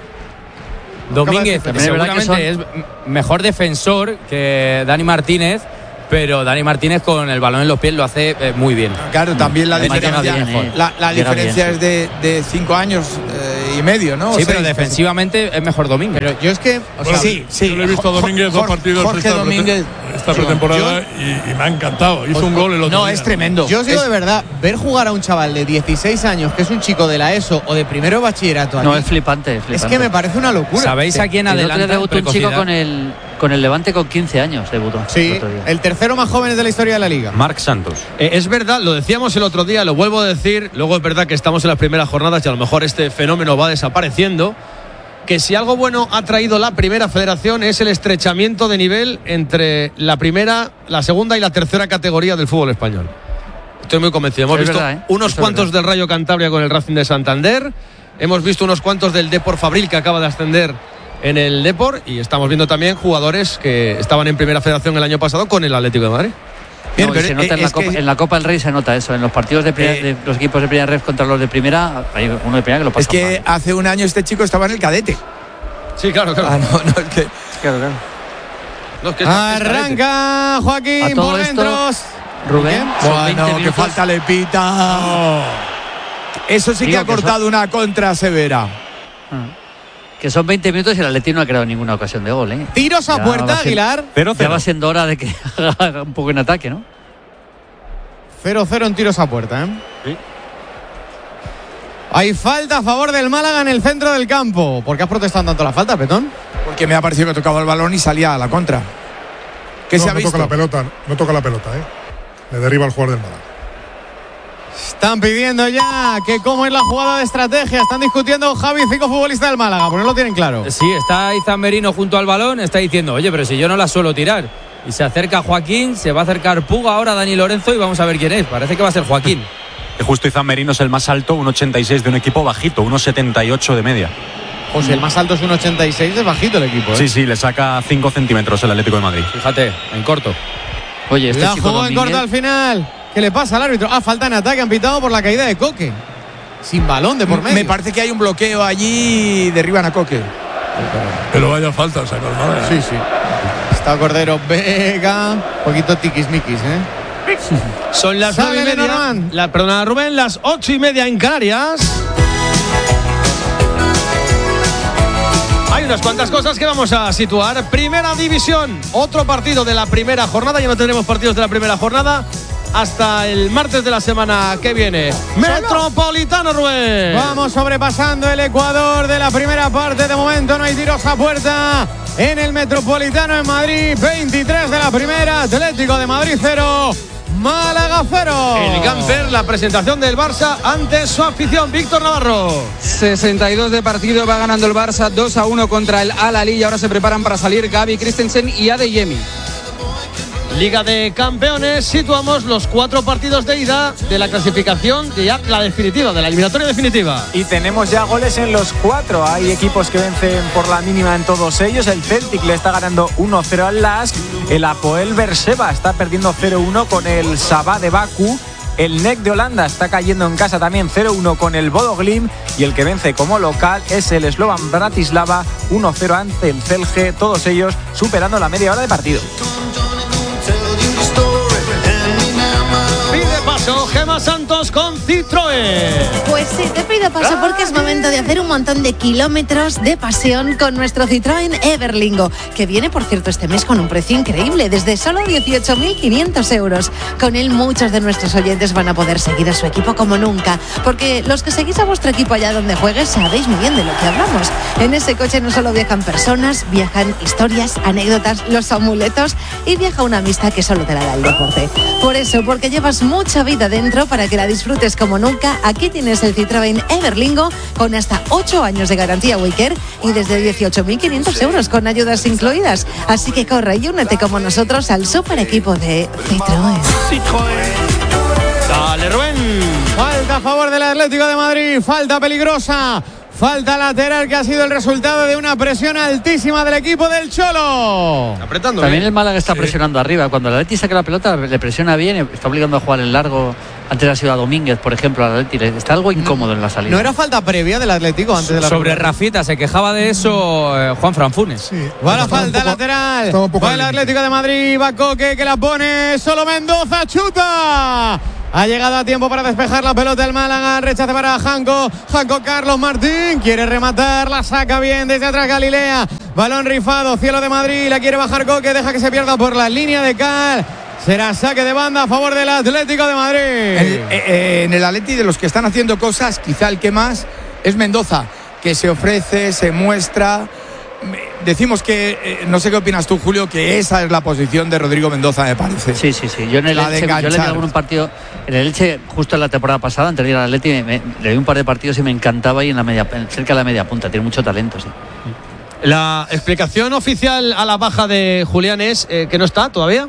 Domínguez seguramente es mejor defensor que Dani Martínez, pero Dani Martínez con el balón en los pies lo hace eh, muy bien. Claro, también la diferencia, bien, eh. la, la diferencia es de, de cinco años eh, y medio, ¿no? Sí, o pero seis, defensivamente es mejor Domínguez. Pero yo es que, o bueno, sea, sí, sí. Yo le he visto a Domínguez Jorge, dos partidos Jorge esta, Domínguez, esta pretemporada yo, y, y me ha encantado. Hizo pues, un gol el otro No, día. es tremendo. Yo os digo es, de verdad, ver jugar a un chaval de dieciséis años, que es un chico de la ESO o de primero de bachillerato. No, aquí, es flipante, flipante. Es que me parece una locura. ¿Sabéis a quién adelanta? El otro día debutó un chico con el, con el Levante con quince años, debutó. Sí, el, el tercero más joven de la historia de la Liga. Marc Santos. Eh, es verdad, lo decíamos el otro día, lo vuelvo a decir, luego es verdad que estamos en las primeras jornadas y a lo mejor este fenómeno va desapareciendo, que si algo bueno ha traído la primera federación es el estrechamiento de nivel entre la primera, la segunda y la tercera categoría del fútbol español. Estoy muy convencido. Hemos es visto verdad, ¿eh? unos Eso cuantos del Rayo Cantabria con el Racing de Santander, hemos visto unos cuantos del Depor Fabril que acaba de ascender en el Depor y estamos viendo también jugadores que estaban en primera federación el año pasado con el Atlético de Madrid. Bien, no, pero se nota en, la Copa, que... en la Copa del Rey se nota eso. En los partidos de, primera, eh, de los equipos de primera red contra los de primera, hay uno de primera que lo pasa Es que mal. hace un año este chico estaba en el cadete. Sí, claro, claro. Ah, no, no, es que... Claro, claro. No, es que arranca Joaquín por dentro. Rubén. Bueno, que falta le pita. Oh. Eso sí Digo que ha cortado que son... una contra severa. Ah. Que son veinte minutos y el Atleti no ha creado ninguna ocasión de gol, ¿eh? Tiros a ya puerta, ser, Aguilar. cero cero. Ya va siendo hora de que haga un poco en ataque, ¿no? cero cero en tiros a puerta, ¿eh? Sí. Hay falta a favor del Málaga en el centro del campo. ¿Por qué has protestado tanto la falta, Petón? Porque me ha parecido que tocaba el balón y salía a la contra. ¿Qué no, se ha no visto? Toca la pelota, no toca la pelota, ¿eh? Le derriba al jugador del Málaga. Están pidiendo ya que cómo es la jugada de estrategia. Están discutiendo Javi y cinco futbolistas del Málaga, porque no lo tienen claro. Sí, está Izan Merino junto al balón, está diciendo, oye, pero si yo no la suelo tirar. Y se acerca Joaquín, se va a acercar Puga ahora, Dani Lorenzo, y vamos a ver quién es. Parece que va a ser Joaquín. Que justo Izan Merino es el más alto, uno ochenta y seis de un equipo bajito, uno setenta y ocho de media. O sea, el más alto es uno ochenta y seis, es bajito el equipo, ¿eh? Sí, sí, le saca cinco centímetros el Atlético de Madrid. Fíjate, en corto. Oye, este la chico jugó Domínguez... en corto al final. ¿Qué le pasa al árbitro? Ah, falta en ataque, han pitado por la caída de Coque. Sin balón de por medio. Me parece que hay un bloqueo allí y derriban a Coque. Pero vaya falta, sacó el Málaga. Sí, sí. Está Cordero Vega. Un poquito tiquismiquis, ¿eh? Son las nueve y media. La, perdona, Rubén, las ocho y media en Canarias. Hay unas cuantas cosas que vamos a situar. Primera división, otro partido de la primera jornada. Ya no tendremos partidos de la primera jornada hasta el martes de la semana que viene. Metropolitano, Rubén. Vamos sobrepasando el Ecuador de la primera parte. De momento no hay tiros a puerta en el Metropolitano en Madrid. veintitrés de la primera. Atlético de Madrid cero. Málaga cero. El Gamper, la presentación del Barça ante su afición. Víctor Navarro. sesenta y dos de partido, va ganando el Barça dos a uno contra el Al-Ahly y ahora se preparan para salir Gavi, Christensen y Adeyemi. Liga de Campeones, situamos los cuatro partidos de ida de la clasificación de ya la definitiva, de la eliminatoria definitiva. Y tenemos ya goles en los cuatro. Hay equipos que vencen por la mínima en todos ellos. El Celtic le está ganando uno cero al Lask. El Apoel Berseba está perdiendo cero uno con el Sabah de Bakú. El N E C de Holanda está cayendo en casa también cero uno con el Bodo Glimt. Y el que vence como local es el Slovan Bratislava uno cero ante el Celje. Todos ellos superando la media hora de partido. Gemma Santos con Citroën. Pues sí, te pido paso porque es momento de hacer un montón de kilómetros de pasión con nuestro Citroën Everlingo, que viene, por cierto, este mes con un precio increíble, desde solo dieciocho mil quinientos euros. Con él muchos de nuestros oyentes van a poder seguir a su equipo como nunca, porque los que seguís a vuestro equipo allá donde juegues sabéis muy bien de lo que hablamos. En ese coche no solo viajan personas, viajan historias, anécdotas, los amuletos y viaja una amistad que solo te la da el deporte. Por eso, porque llevas mucha vida dentro para que la disfrutes como nunca, aquí tienes el Citroën Everlingo con hasta ocho años de garantía Wicker y desde dieciocho mil quinientos euros con ayudas incluidas. Así que corre y únete como nosotros al super equipo de Citroën. Dale, Rubén. Falta a favor del Atlético de Madrid, falta peligrosa. Falta lateral que ha sido el resultado de una presión altísima del equipo del Cholo. Apretando. También bien. el Málaga está sí. presionando arriba. Cuando el Atleti saca la pelota, le presiona bien, está obligando a jugar en largo. Antes ha sido a Domínguez, por ejemplo, al Atleti. Está algo incómodo en la salida. ¿No era falta previa del Atlético antes de la Sobre pelota? Rafita, se quejaba de eso eh, Juan Franfunes. Sí. Va la Estaba falta un poco- lateral. estaba un poco Va al el límite. Atlético de Madrid. Va Coque que la pone. Solo Mendoza chuta. Ha llegado a tiempo para despejar la pelota el Málaga. Rechace para Janko. Janko Carlos Martín. Quiere rematar. La saca bien desde atrás Galilea. Balón rifado. Cielo de Madrid. La quiere bajar Coque. Deja que se pierda por la línea de cal. Será saque de banda a favor del Atlético de Madrid. El, eh, en el Atleti, de los que están haciendo cosas, quizá el que más es Mendoza, que se ofrece, se muestra. Decimos que, eh, no sé qué opinas tú, Julio, que esa es la posición de Rodrigo Mendoza, me parece. Sí, sí, sí. Yo en el La de Elche, yo le di enganchar. algún partido, en el Elche, justo en la temporada pasada, antes de ir al Atleti, me, me- le di un par de partidos y me encantaba ahí en la media, cerca de la media punta. Tiene mucho talento, sí. La explicación oficial a la baja de Julián es eh, que no está todavía.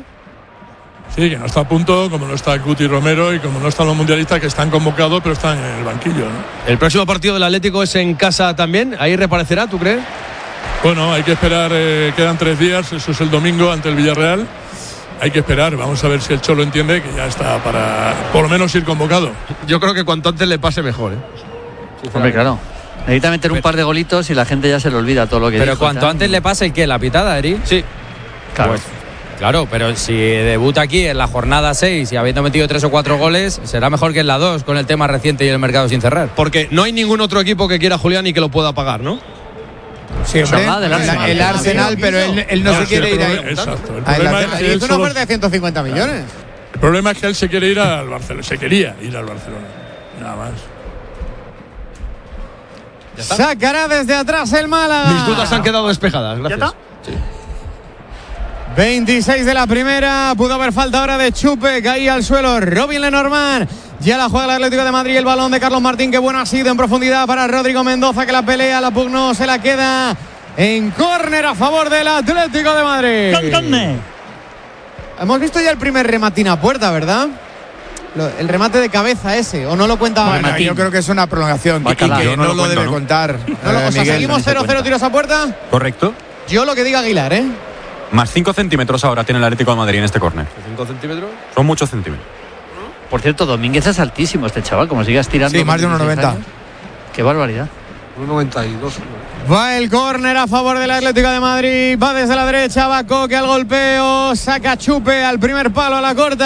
Sí, que no está a punto, como no está Guti Romero y como no están los mundialistas que están convocados, pero están en el banquillo, ¿no? El próximo partido del Atlético es en casa también. Ahí reaparecerá, ¿tú crees? Bueno, hay que esperar, eh, quedan tres días, eso es el domingo ante el Villarreal. Hay que esperar, vamos a ver si el Cholo entiende que ya está para por lo menos ir convocado. Yo creo que cuanto antes le pase mejor, ¿eh? Hombre, claro. Necesita meter un par de golitos y la gente ya se le olvida todo lo que Pero dijo, cuanto tal. antes le pase, ¿qué? ¿La pitada, Eri? Sí. Claro. Pues, claro, pero si debuta aquí en la jornada seis y habiendo metido tres o cuatro goles, será mejor que en la dos, con el tema reciente y el mercado sin cerrar. Porque no hay ningún otro equipo que quiera a Julián y que lo pueda pagar, ¿no? Sí, hombre, Son más del el, Arsenal. el Arsenal, pero él, él no Ah, se sí, quiere el ir ahí. problema- Exacto. El A problema, es Inglaterra. que Y él es una solo- oferta de ciento cincuenta millones. el problema es que él se quiere ir al Barcelona, se quería ir al Barcelona, nada más. Sacará desde atrás el Málaga. Mis dudas han quedado despejadas, gracias. ¿Ya está? veintiséis de la primera. Pudo haber falta ahora de Chupe. Caía al suelo Robin Lenormand. Ya la juega el Atlético de Madrid. El balón de Carlos Martín. Que bueno ha sido en profundidad para Rodrigo Mendoza. Que la pelea, la pugnó, se la queda en córner a favor del Atlético de Madrid. Hemos visto ya el primer rematín a puerta, ¿verdad? Lo- el remate de cabeza ese. ¿O no lo cuenta? Bueno, Rematín. yo creo que es una prolongación y Bacalao. que Yo no no, lo lo cuento, debe ¿no? contar. No, no, eh, o sea, Miguel. seguimos no se cero cero cuenta. tiros a puerta. Correcto. Yo lo que diga Aguilar, ¿eh? Más cinco centímetros ahora tiene el Atlético de Madrid en este córner. ¿cinco centímetros? Son muchos centímetros. Por cierto, Domínguez es altísimo este chaval, como sigas tirando. Sí, más de con uno dieciséis noventa. años. Qué barbaridad. uno noventa y dos. Va el córner a favor del Atlético de Madrid. Va desde la derecha, va Coque al golpeo. Saca Chupe al primer palo a la corta.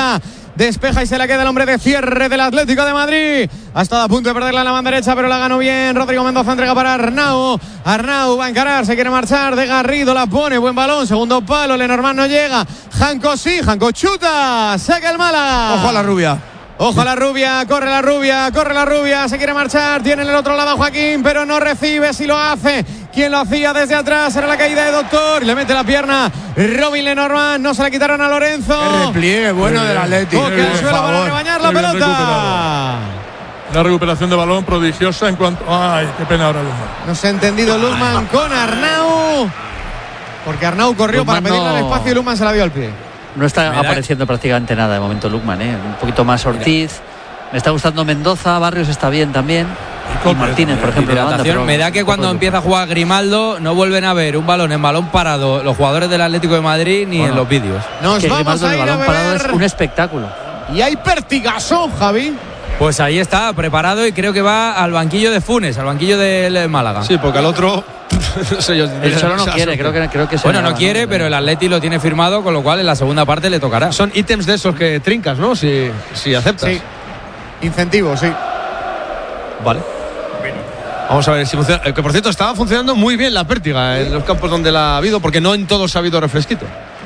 despeja y se la queda el hombre de cierre del Atlético de Madrid. Ha estado a punto de perderla en la banda derecha, pero la ganó bien. Rodrigo Mendoza entrega para Arnau. Arnau va a encarar, se quiere marchar de Garrido, la pone, buen balón, segundo palo, Lenormand no llega. Janko sí, Janko chuta, saca el Málaga. Ojo a la rubia. Ojo a la rubia, corre la rubia, corre la rubia, se quiere marchar, tiene en el otro lado a Joaquín, pero no recibe, si lo hace. Quien lo hacía desde atrás era la caída de Doctor, y le mete la pierna Robin Lenormand, no se la quitaron a Lorenzo. El repliegue bueno del Atlético. Toque al suelo para rebañar la pelota. La recuperación de balón prodigiosa en cuanto... Ay, qué pena ahora Luzman. No se ha entendido Luzman con Arnau, porque Arnau corrió Luzman para pedirle no... al espacio y Luzman se la dio al pie. No está apareciendo prácticamente nada de momento Lukman, ¿eh? Un poquito más Ortiz. Me está gustando Mendoza, Barrios está bien también. Y Martínez, por ejemplo. La banda, pero me da que cuando empieza a jugar Grimaldo no vuelven a ver un balón en balón parado los jugadores del Atlético de Madrid ni bueno, en los vídeos. Nos que vamos Grimaldo a ir el balón a parado es un espectáculo. Y hay Pertigaso, Javi. Pues ahí está, preparado y creo que va al banquillo de Funes, al banquillo del Málaga. Sí, porque al otro... no sé yo, el solo no quiere, creo que, creo que se Bueno, no quiere, pero el Atleti lo tiene firmado, con lo cual en la segunda parte le tocará. Son ítems de esos que trincas, ¿no? Si, si aceptas. Sí. Incentivos, sí. Vale. Vamos a ver si funciona. Que por cierto, estaba funcionando muy bien la pértiga en los campos donde la ha habido, porque no en todos ha habido refresquito.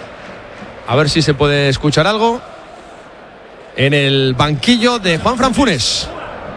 A ver si se puede escuchar algo en el banquillo de Juanfran Funes.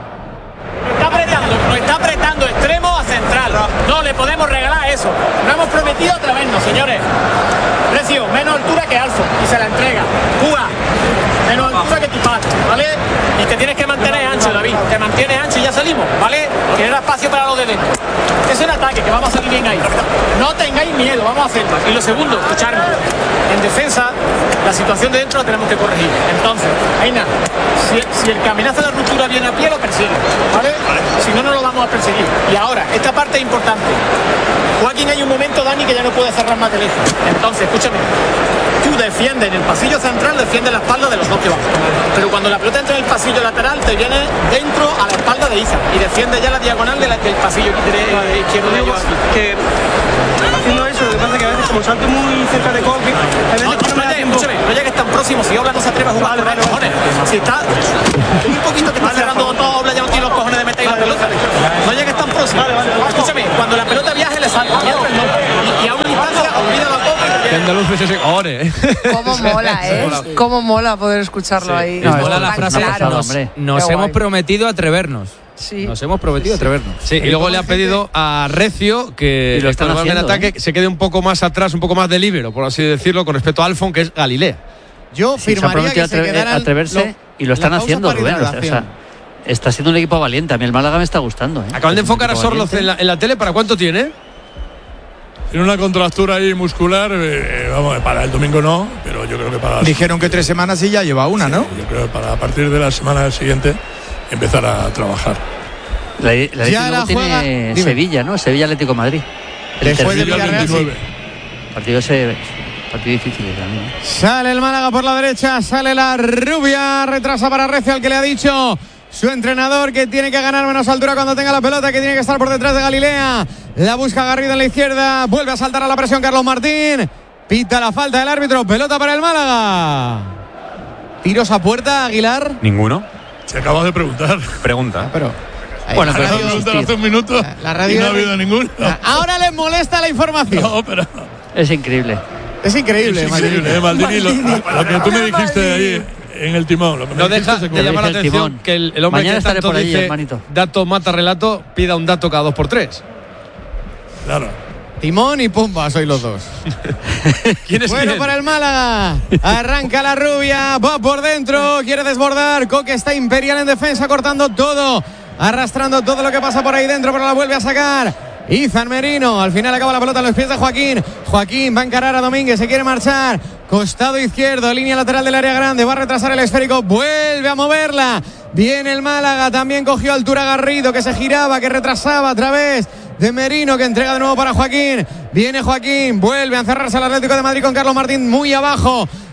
Está apretando, nos está apretando extremo a central. No le podemos regalar eso. No hemos prometido atrevernos, señores. Precio, menos altura que Alfo y se la entrega. Cuba, menos altura que tu padre, ¿vale? Y te tienes que mantener ancho, David. Te mantienes ancho y ya salimos, ¿vale? Que era espacio para los de dentro. Es un ataque, que vamos a salir bien ahí. No tengáis miedo, vamos a hacerlo. Y lo segundo, escucharme. En defensa, la situación de dentro la tenemos que corregir. Entonces, Aina, si, si el caminazo de la ruptura viene a pie, lo persigue, ¿vale? Si no, no lo vamos a perseguir. Y ahora, esta parte es importante. Joaquín, hay un momento, Dani, que ya no puede cerrar más de lejos. Entonces, escúchame. Tú defiendes en el pasillo central, defiendes la espalda de los dos que van. Pero cuando la pelota entra en el pasillo lateral, te viene dentro a la espalda de Iza y defiende ya la diagonal de la, del pasillo de, izquierdo de ellos. Que haciendo eso, lo que pasa es que a veces como salto muy cerca de Coque, a veces no, no, no, escúchame, no llegues tan próximo, si Obla no se atreve a jugar, vale, vale, cojones. Si está un poquito que está vale, cerrando todo, Obla ya no tiene los cojones de meter vale, la pelota. No llegues tan próximo. Vale, vale, vale. Escúchame, cuando la pelota viaje le sale, y, y a una distancia olvida la Coque. Que andaluces ese ore. Cómo mola, ¿eh? Cómo mola poder escucharlo sí. ahí. No, mola la frase, claro. nos, nos hemos prometido atrevernos. Sí. Nos hemos prometido sí, atrevernos. Sí, y luego le ha pedido a Recio que lo están haciendo, en ataque ¿eh? se quede un poco más atrás, un poco más de líbero, por así decirlo, con respecto a Alfon, que es Galilea. Yo sí, firmaría que se quedaran atreverse lo, y lo están haciendo, Rubén. O sea, está siendo un equipo valiente. A mí el Málaga me está gustando. ¿eh? Acaban de enfocar a Sorloz en la, en la tele. ¿Para cuánto tiene? Tiene una contractura ahí muscular, eh, vamos, para el domingo no, pero yo creo que para... Dijeron que tres semanas y ya lleva una, sí, ¿no? Yo creo que para a partir de la semana siguiente empezar a trabajar. La, la ya la tiene juega, Sevilla, ¿no? Sevilla Atlético Madrid. El Después de Villarreal, sí. Partido ese... Partido difícil también. ¿eh? Sale el Málaga por la derecha, sale la rubia, retrasa para Recio, al que le ha dicho su entrenador que tiene que ganar menos altura cuando tenga la pelota, que tiene que estar por detrás de Galilea. La busca Garrido en la izquierda, vuelve a saltar a la presión Carlos Martín. Pita la falta del árbitro, pelota para el Málaga. Tiros a puerta, Aguilar. Ninguno. Se acaba de preguntar. Pregunta. Ah, pero bueno, pero radio, hace un minuto la, la radio y no ha habido ninguno. Ahora les molesta la información. No, pero... Es increíble. Es increíble, es increíble, eh, Maldini. Maldini. Lo, lo que tú me dijiste de ahí en el timón. Lo que me no deja de llamar la atención que el, el hombre Mañana que tanto por allí, dice hermanito. dato mata relato pida un dato cada dos por tres. Claro. Timón y Pumba, sois los dos. ¿Quién es bueno quién? Para el Málaga. Arranca la rubia, va por dentro, quiere desbordar. Coque está imperial en defensa, cortando todo, arrastrando todo lo que pasa por ahí dentro, pero la vuelve a sacar Izan Merino. Al final acaba la pelota en los pies de Joaquín. Joaquín va a encarar a Domínguez, se quiere marchar. Costado izquierdo, línea lateral del área grande, va a retrasar el esférico, vuelve a moverla. Viene el Málaga, también cogió altura Garrido, que se giraba, que retrasaba a través de Merino, que entrega de nuevo para Joaquín. Viene Joaquín, vuelve a encerrarse el Atlético de Madrid con Carlos Martín muy abajo.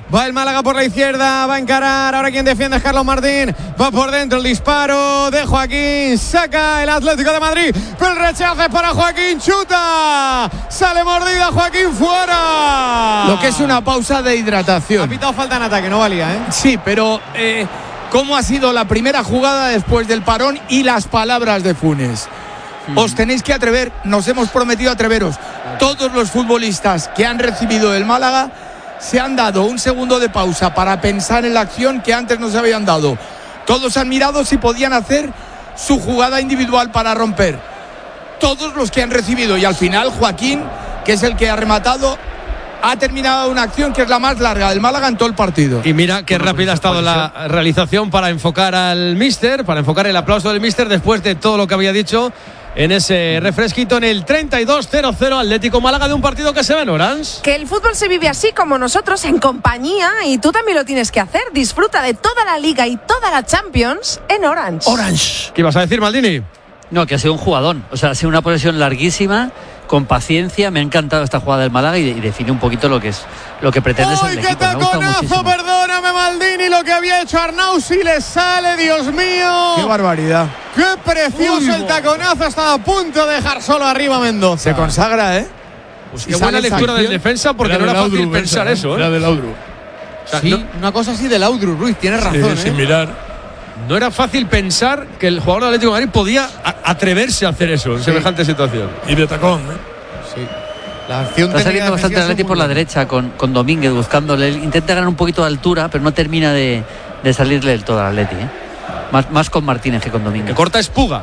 Va el Málaga por la izquierda, va a encarar. Ahora quien defiende es Carlos Martín. Va por dentro el disparo de Joaquín. Saca el Atlético de Madrid. Pero el rechazo es para Joaquín. Chuta. Sale mordida Joaquín fuera. Lo que es una pausa de hidratación. Ha pitado falta en ataque, no valía, ¿eh? Sí, pero eh, ¿cómo ha sido la primera jugada después del parón y las palabras de Funes? Mm. Os tenéis que atrever, nos hemos prometido atreveros. Todos los futbolistas que han recibido el Málaga se han dado un segundo de pausa para pensar en la acción que antes no se habían dado. Todos han mirado si podían hacer su jugada individual para romper. Todos los que han recibido, y al final Joaquín, que es el que ha rematado, ha terminado una acción que es la más larga del Málaga en todo el partido. Y mira qué rápida ha estado la realización para enfocar al míster, para enfocar el aplauso del míster después de todo lo que había dicho en ese refresquito en el treinta y dos cero cero Atlético Málaga, de un partido que se ve en Orange. Que el fútbol se vive así como nosotros, en compañía, y tú también lo tienes que hacer. Disfruta de toda la Liga y toda la Champions en Orange. Orange. ¿Qué ibas a decir, Maldini? No, que ha sido un jugadón. O sea, ha sido una posesión larguísima, con paciencia. Me ha encantado esta jugada del Málaga y, y define un poquito lo que es lo que pretende ser el equipo. ¡Ay, qué taconazo! Perdóname, Maldini, lo que había hecho Arnau, si le sale, Dios mío. ¡Qué barbaridad! ¡Qué precioso! Uy, el taconazo! Estaba a punto de dejar solo arriba Mendoza. Se consagra, ¿eh? Pues qué buena lectura del defensa, porque era no era fácil Laudru, pensar eso, ¿eh? Era de Laudru. O sea, sí, no, una cosa así de Laudru, Ruiz, tienes razón, sí, ¿eh? Sin mirar. No era fácil pensar que el jugador del Atlético de Madrid podía atreverse a hacer eso en sí. semejante situación. Y de tacón, ¿eh? Sí. La acción está saliendo bastante el Atlético por la derecha con, con Domínguez buscándole. Intenta ganar un poquito de altura, pero no termina de, de salirle del todo al Atleti, ¿eh? Más, más con Martínez que con Domínguez. Que corta Espuga.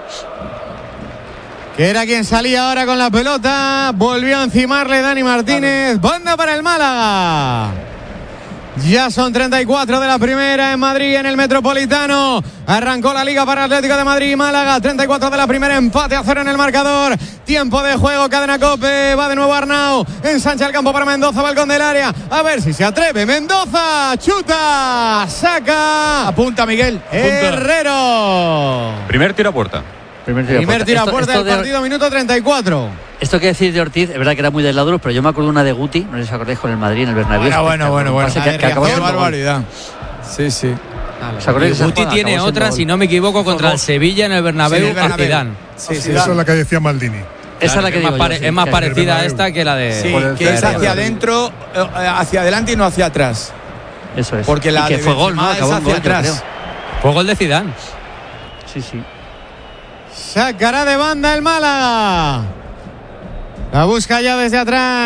Que era quien salía ahora con la pelota. Volvió a encimarle Dani Martínez. Banda para el Málaga. Ya son treinta y cuatro de la primera en Madrid, en el Metropolitano. Arrancó la Liga para Atlético de Madrid y Málaga. treinta y cuatro de la primera, empate a cero en el marcador. Tiempo de juego, cadena COPE. Va de nuevo Arnau. Ensancha el campo para Mendoza, balcón del área. A ver si se atreve. Mendoza, chuta, saca. Apunta, Miguel. Apunta. Herrero. Primer tiro a puerta. Primer tiro Primer tiro a puerta del partido, de... minuto treinta y cuatro. Esto que decir de Ortiz, es verdad que era muy del Laudru, pero yo me acuerdo una de Guti, no sé si os acordáis, con el Madrid en el Bernabéu. Bueno, bueno, bueno, bueno. Que, que acabó ¡Qué barbaridad! Sí, sí. ¿Os acordáis? Guti tiene otra, si no me equivoco, contra el Sevilla en el Bernabéu, sí, a Zidane. Sí, sí, esa es la que decía Maldini. Esa es la que es digo más, yo, sí. es más parecida a esta que la de... Sí, que es hacia adentro, hacia adelante y no hacia atrás. Eso es. Porque la y que de fue gol, ¿no? Benzema es hacia atrás. Fue gol de Zidane. Sí, sí. Sacará de banda el Málaga. La busca ya desde atrás.